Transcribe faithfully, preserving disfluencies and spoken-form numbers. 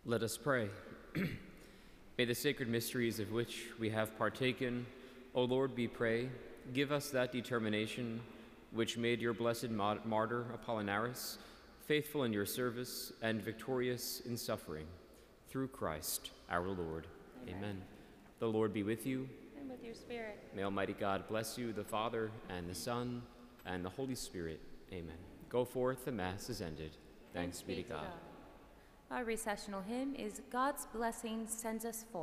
Let us pray. May the sacred mysteries of which we have partaken, O Lord, we pray, give us that determination which made your blessed martyr Apollinaris faithful in your service and victorious in suffering. Through Christ our Lord. Amen. Amen. The Lord be with you. And with your spirit. May Almighty God bless you, the Father, and the Son, and the Holy Spirit. Amen. Go forth, the Mass is ended. Thanks, Thanks be to God. God. Our recessional hymn is God's Blessing Sends Us Forth.